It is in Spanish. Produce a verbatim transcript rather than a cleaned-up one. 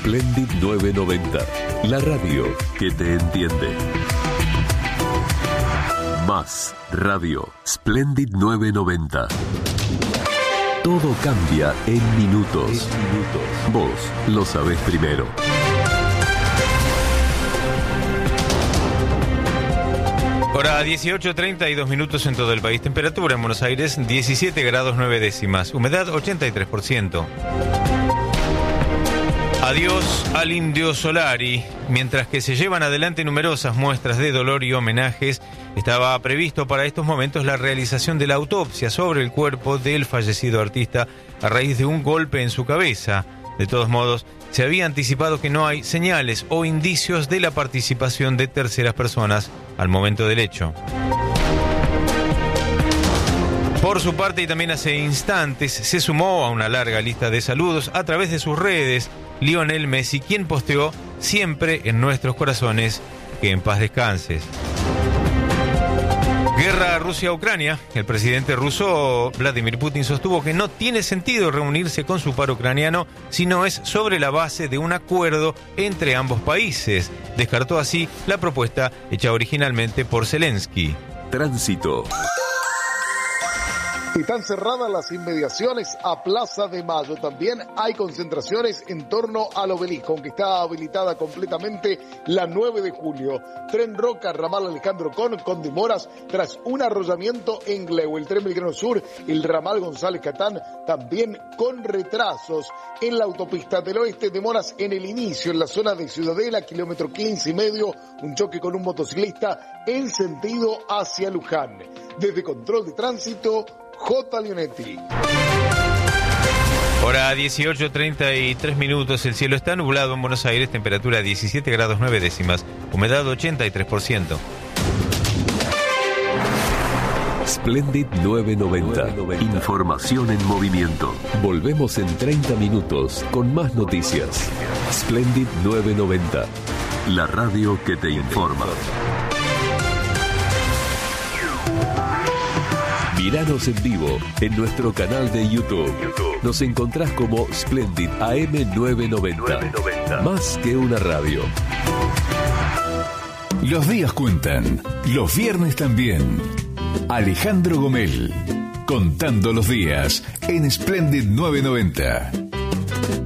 Splendid novecientos noventa, la radio que te entiende. Más radio, Splendid novecientos noventa. Todo cambia en minutos. En minutos. Vos lo sabés primero. Hora dieciocho, treinta y dos minutos en todo el país. Temperatura en Buenos Aires, diecisiete grados nueve décimas. Humedad, ochenta y tres por ciento. Adiós al Indio Solari. Mientras que se llevan adelante numerosas muestras de dolor y homenajes, estaba previsto para estos momentos la realización de la autopsia sobre el cuerpo del fallecido artista a raíz de un golpe en su cabeza. De todos modos, se había anticipado que no hay señales o indicios de la participación de terceras personas al momento del hecho. Por su parte, y también hace instantes, se sumó a una larga lista de saludos a través de sus redes Lionel Messi, quien posteó: siempre en nuestros corazones, que en paz descanses. Guerra Rusia-Ucrania. El presidente ruso Vladimir Putin sostuvo que no tiene sentido reunirse con su par ucraniano si no es sobre la base de un acuerdo entre ambos países. Descartó así la propuesta hecha originalmente por Zelensky. Tránsito. Están cerradas las inmediaciones a Plaza de Mayo. También hay concentraciones en torno al obelisco, aunque está habilitada completamente la nueve de julio. Tren Roca, ramal Alejandro Con, con demoras tras un arrollamiento en Gleu. El tren Belgrano Sur, el ramal González Catán, también con retrasos. En la autopista del oeste, demoras en el inicio, en la zona de Ciudadela, kilómetro quince y medio, un choque con un motociclista en sentido hacia Luján. Desde Control de Tránsito, J. Leonetti. Hora dieciocho, treinta y tres minutos. El cielo está nublado en Buenos Aires. Temperatura diecisiete grados nueve décimas. Humedad ochenta y tres por ciento. Splendid novecientos noventa. Información en movimiento. Volvemos en treinta minutos con más noticias. Splendid novecientos noventa. La radio que te informa. Míranos en vivo en nuestro canal de YouTube. Nos encontrás como Splendid A M novecientos noventa. Más que una radio. Los días cuentan, los viernes también. Alejandro Gomel, contando los días en Splendid novecientos noventa.